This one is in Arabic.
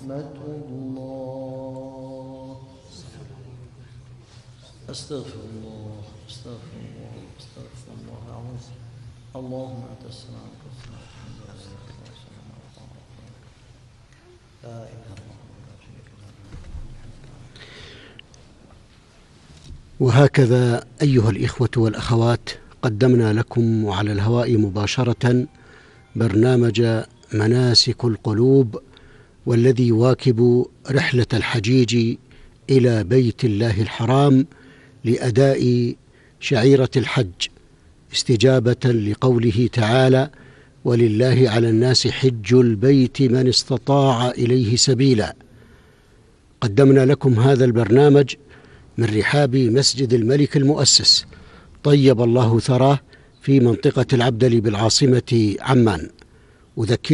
ورحمة الله. أستغفر الله أستغفر الله أستغفر الله العظيم. اللهم أنت السلام لا إله إلا الله. وهكذا أيها الإخوة والأخوات، قدمنا لكم على الهواء مباشرة برنامج مناسك القلوب، والذي يواكب رحلة الحجيج إلى بيت الله الحرام لأداء شعيرة الحج، استجابة لقوله تعالى: ولله على الناس حج البيت من استطاع إليه سبيلا. قدمنا لكم هذا البرنامج من رحاب مسجد الملك المؤسس طيب الله ثراه في منطقة العبدلي بالعاصمة عمان. أذكر